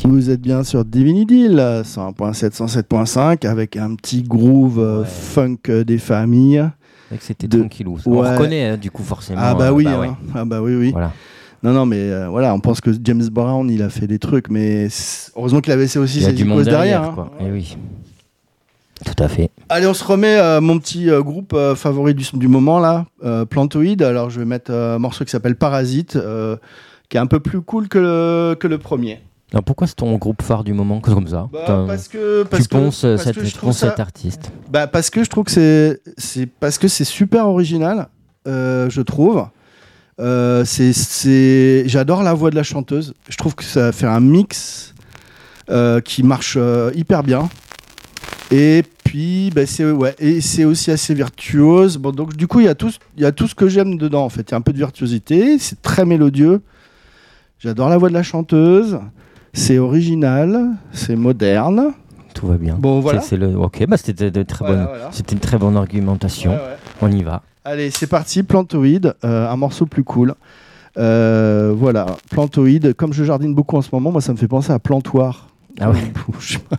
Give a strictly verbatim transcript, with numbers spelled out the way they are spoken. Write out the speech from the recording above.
Vous êtes bien sur Divinity, cent un point sept, cent sept point cinq, avec un petit groove ouais. funk des familles. Et que c'était de... tranquillou. On ouais. reconnaît hein, du coup forcément. Ah bah oui, euh, bah, hein. ouais. ah bah oui, oui. Voilà. Non, non, mais euh, voilà, on pense que James Brown, il a fait des trucs, mais heureusement qu'il avait aussi ses icônes derrière. derrière hein. quoi. Et oui. Tout à fait. Allez, on se remet euh, mon petit euh, groupe euh, favori du, du moment là, euh, Plantoid. Alors je vais mettre euh, un morceau qui s'appelle Parasite, euh, qui est un peu plus cool que le, que le premier. Alors pourquoi c'est ton groupe phare du moment comme ça bah, parce que, parce Tu penses que, cette, parce que cet artiste bah, Parce que je trouve que c'est, c'est, parce que c'est super original, euh, je trouve. Euh, c'est, c'est... J'adore la voix de la chanteuse. Je trouve que ça fait un mix euh, qui marche euh, hyper bien. Et puis, bah, c'est, ouais, et c'est aussi assez virtuose. Bon, donc, du coup, il y a tout, il y a tout ce que j'aime dedans, en fait. Il y a un peu de virtuosité, c'est très mélodieux. J'adore la voix de la chanteuse. C'est original, c'est moderne. Tout va bien. Bon, voilà. C'est, c'est le... Ok, bah, c'était, de très voilà, bonne... voilà. c'était une très bonne argumentation. Ouais, ouais. On y va. Allez, c'est parti. Plantoid, euh, un morceau plus cool. Euh, voilà, Plantoid. Comme je jardine beaucoup en ce moment, moi, ça me fait penser à Plantoir. Ah ouais. Je sais pas.